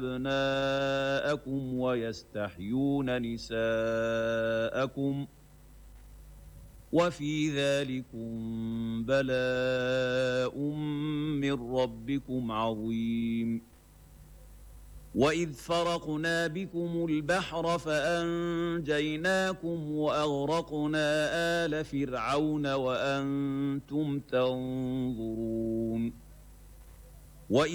أبناءكم ويستحيون نساءكم وفي ذلكم بلاء من ربكم عظيم. وإذ فرقنا بكم البحر فأنجيناكم وأغرقنا آل فرعون وأنتم تنظرون.